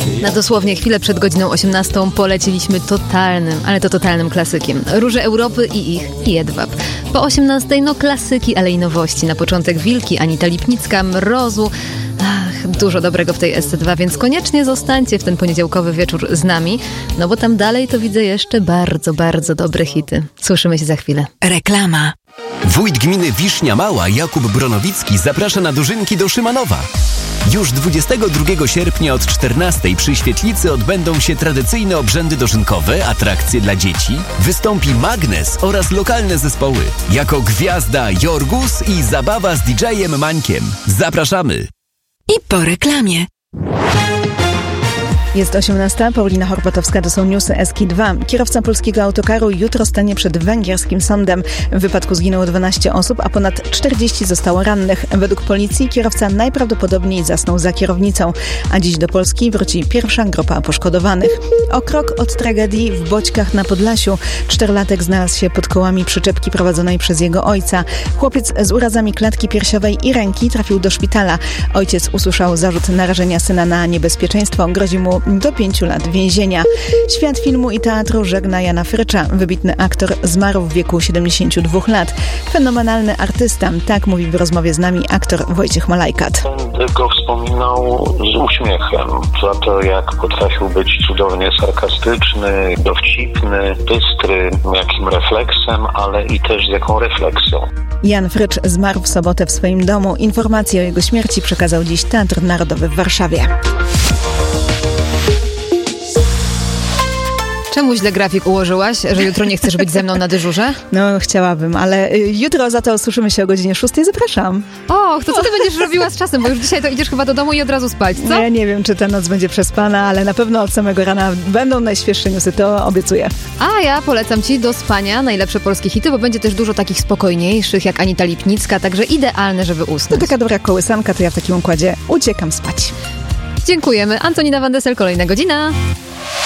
Na dosłownie chwilę przed godziną 18 poleciliśmy totalnym klasykiem. Róże Europy i ich Jedwab. Po 18 klasyki, ale i nowości. Na początek Wilki, Anita Lipnicka, Mrozu. Dużo dobrego w tej SC2, więc koniecznie zostańcie w ten poniedziałkowy wieczór z nami, no bo tam dalej to widzę jeszcze bardzo dobre hity. Słyszymy się za chwilę. Reklama. Wójt gminy Wisznia Mała Jakub Bronowicki zaprasza na dożynki do Szymanowa. Już 22 sierpnia od 14 przy Świetlicy odbędą się tradycyjne obrzędy dożynkowe, atrakcje dla dzieci, wystąpi Magnes oraz lokalne zespoły. Jako gwiazda Jorgus i zabawa z DJ-em Mańkiem. Zapraszamy! I po reklamie. Jest 18. Paulina Horpatowska, to są newsy SK2. Kierowca polskiego autokaru jutro stanie przed węgierskim sądem. W wypadku zginęło 12 osób, a ponad 40 zostało rannych. Według policji kierowca najprawdopodobniej zasnął za kierownicą, a dziś do Polski wróci pierwsza grupa poszkodowanych. O krok od tragedii w Boćkach na Podlasiu. 4-latek znalazł się pod kołami przyczepki prowadzonej przez jego ojca. Chłopiec z urazami klatki piersiowej i ręki trafił do szpitala. Ojciec usłyszał zarzut narażenia syna na niebezpieczeństwo. Grozi mu do 5 lat więzienia. Świat filmu i teatru żegna Jana Frycza. Wybitny aktor zmarł w wieku 72 lat. Fenomenalny artysta, tak mówi w rozmowie z nami aktor Wojciech Malajkat. Będę go wspominał z uśmiechem za to, jak potrafił być cudownie sarkastyczny, dowcipny, bystry, jakim refleksem, ale i też z jaką refleksją. Jan Frycz zmarł w sobotę w swoim domu. Informację o jego śmierci przekazał dziś Teatr Narodowy w Warszawie. Czemu źle grafik ułożyłaś, że jutro nie chcesz być ze mną na dyżurze? No, chciałabym, ale jutro za to słyszymy się o godzinie 6. Zapraszam. Och, to co ty będziesz robiła z czasem? Bo już dzisiaj to idziesz chyba do domu i od razu spać, co? Ja nie wiem, czy ta noc będzie przespana, ale na pewno od samego rana będą najświeższe newsy, to obiecuję. A ja polecam ci do spania najlepsze polskie hity, bo będzie też dużo takich spokojniejszych, jak Anita Lipnicka, także idealne, żeby usnąć. To taka dobra kołysanka, to ja w takim układzie uciekam spać. Dziękujemy. Antonina Van Dessel, kolejna godzina.